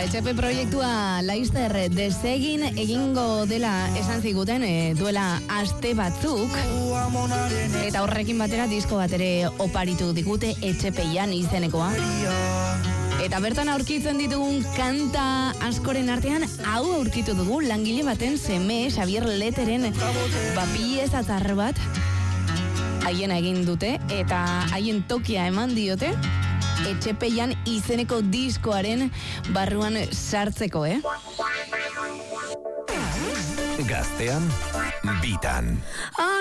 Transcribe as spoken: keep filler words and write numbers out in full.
Etxepe proiektua Laister desegin egingo dela esan ziguten e, duela aste batzuk. Eta horrekin batera disko bat ere oparitu digute Etxepeian izenekoa. Eta bertan aurkitzen ditugun kanta askoren artean hau aurkitu dugu langile baten seme Xavier Leteren bapieza zar bat haien egin dute eta haien tokia eman diote Etxepeian izeneko diskoaren barruan sartzeko, eh? Gaztean, bitan.